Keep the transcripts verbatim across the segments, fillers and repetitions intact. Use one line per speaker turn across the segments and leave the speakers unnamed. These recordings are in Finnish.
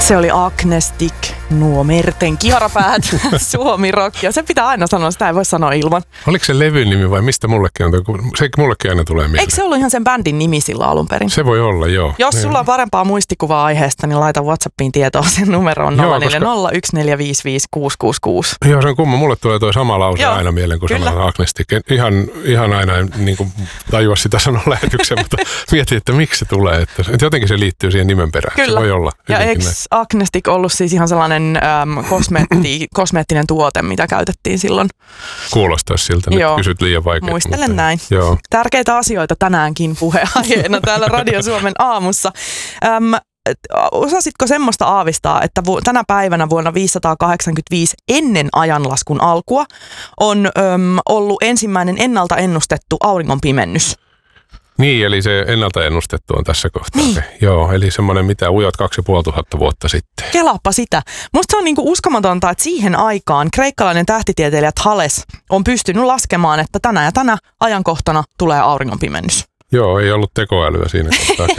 Se oli Agnestic, nuo merten kiharapäät, Suomi Rock. Ja se pitää aina sanoa, sitä ei voi sanoa ilman.
Oliko se levyn nimi vai mistä mullekin on? Se mullekin aina tulee mieleen.
Eikö se ollut ihan sen bändin nimi silloin alun perin?
Se voi olla, joo.
Jos
niin.
Sulla on parempaa muistikuvaa aiheesta, niin laita WhatsAppiin tietoa sen numeroon nolla neljä nolla yksi neljä viisi viisi kuusi kuusi kuusi.
Joo, se on kumma. Mulle tulee tuo sama lause joo, aina mieleen kuin sanoo Agnestic. Ihan, ihan aina niin kuin tajua sitä sanon lähetyksen, mutta mietin, että miksi se tulee. Että, että jotenkin se liittyy siihen nimen perään.
Kyllä.
Se voi olla.
Ja eikö Agnestic ollut siis ihan sellainen äm, kosmeetti, kosmeettinen tuote, mitä käytettiin silloin?
Kuulostaisi siltä. Nyt joo, kysyt liian vaikeaa.
Muistelen
mutta,
näin.
Joo.
Tärkeitä asioita tänäänkin puheenaiheena täällä Radio Suomen aamussa. Äm, osasitko semmoista aavistaa, että vu- tänä päivänä vuonna viisisataakahdeksankymmentäviisi ennen ajanlaskun alkua on äm, ollut ensimmäinen ennalta ennustettu auringonpimennys?
Niin, eli se ennalta ennustettu on tässä kohtaa.
Niin.
Joo, eli semmoinen mitä ujot kaksi ja puoli tuhatta vuotta sitten.
Kelaappa sitä. Musta se on niinku uskomatonta, että siihen aikaan kreikkalainen tähtitieteilijä Thales on pystynyt laskemaan, että tänä ja tänä ajankohtana tulee auringonpimennys.
Joo, ei ollut tekoälyä siinä kohtaa.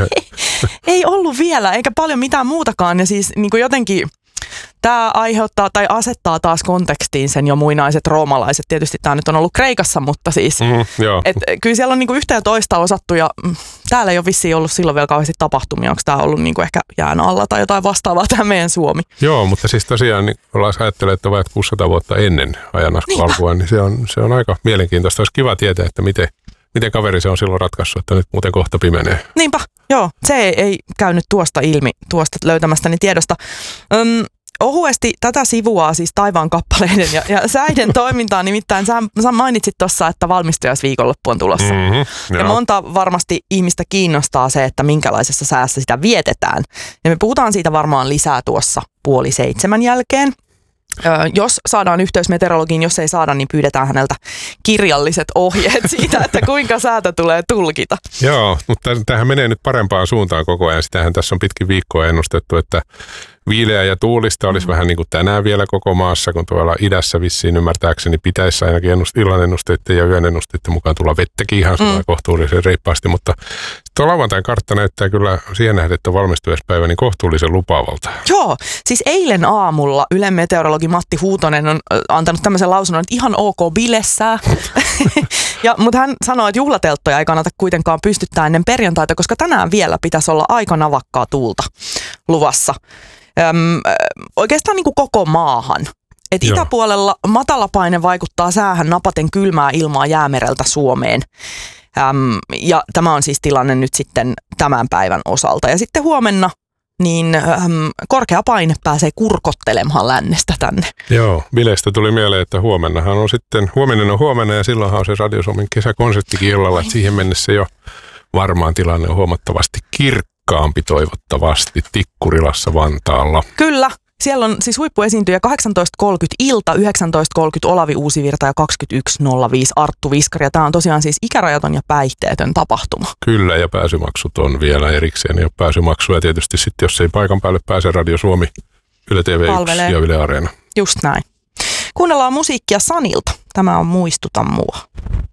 Ei ollut vielä, eikä paljon mitään muutakaan. Ja siis niinku jotenkin tämä aiheuttaa tai asettaa taas kontekstiin sen jo muinaiset roomalaiset. Tietysti tämä nyt on ollut Kreikassa, mutta siis
mm, joo.
Et, kyllä siellä on niinku yhtä ja toista osattu ja mm, täällä ei ole vissiin ollut silloin vielä kauheasti tapahtumia. Onko tämä ollut niinku ehkä jään alla tai jotain vastaavaa tämä meidän Suomi?
Joo, mutta siis tosiaan niin ollaan ajattelee, että vain kuusisataa vuotta ennen ajanlaskun alkua, niin se on, se on aika mielenkiintoista. Olisi kiva tietää, että miten, miten kaveri se on silloin ratkaissut, että nyt muuten kohta pimenee.
Niinpä, joo. Se ei, ei käynyt tuosta ilmi, tuosta löytämästäni tiedosta. Öm, Ohuesti tätä sivuaa siis taivaan kappaleiden ja, ja säiden toimintaa, nimittäin sä, sä mainitsit tuossa, että valmistujaisviikonloppu on tulossa.
Mm-hmm,
ja monta varmasti ihmistä kiinnostaa se, että minkälaisessa säässä sitä vietetään. Ja me puhutaan siitä varmaan lisää tuossa puoli seitsemän jälkeen. Ö, jos saadaan yhteys meteorologiin, jos ei saada, niin pyydetään häneltä kirjalliset ohjeet siitä, että kuinka säätä tulee tulkita.
Joo, mutta tämähän menee nyt parempaan suuntaan koko ajan. Sitähän tässä on pitkin viikkoa ennustettu, että viileä ja tuulista olisi mm. vähän niin kuin tänään vielä koko maassa, kun tuolla idässä vissiin ymmärtääkseni pitäisi ainakin ennust- illan ennusteiden ja yön ennusteiden mukaan tulla vettäkin ihan mm. kohtuullisen reippaasti, mutta tuo lauantain kartta näyttää kyllä siihen nähden, että on valmistujaispäivä niin kohtuullisen lupaavalta.
Joo, siis eilen aamulla Ylen meteorologi Matti Huutonen on antanut tämmöisen lausunnon, että ihan ok bilessää, ja, mutta hän sanoi, että juhlatelttoja ei kannata kuitenkaan pystyttää ennen perjantaita, koska tänään vielä pitäisi olla aika navakkaa tuulta luvassa. Öm, oikeastaan niin kuin koko maahan. Et itäpuolella matalapaine vaikuttaa säähän napaten kylmää ilmaa jäämereltä Suomeen. Öm, ja tämä on siis tilanne nyt sitten tämän päivän osalta. Ja sitten huomenna niin öm, korkea paine pääsee kurkottelemaan lännestä tänne.
Joo, bileistä tuli mieleen, että huomennahan on sitten, huomenna on huomenna ja silloinhan on se Radio Suomen kesäkonserttikin illalla, että siihen mennessä jo varmaan tilanne on huomattavasti kirkkaampi. Kaampi toivottavasti Tikkurilassa Vantaalla.
Kyllä. Siellä on siis huippuesiintyjä kahdeksantoista kolmekymmentä ilta, yhdeksäntoista kolmekymmentä Olavi Uusivirta ja kaksikymmentäyksi nolla viisi Arttu Viskari. Ja tämä on tosiaan siis ikärajaton ja päihteetön tapahtuma.
Kyllä, ja pääsymaksut on vielä erikseen. Ei ole pääsymaksuja tietysti sitten, jos ei paikan päälle pääse Radio Suomi, Yle T V yksi palvelee. Ja Yle Areena.
Just näin. Kuunnellaan musiikkia Sanilta. Tämä on Muistuta mua.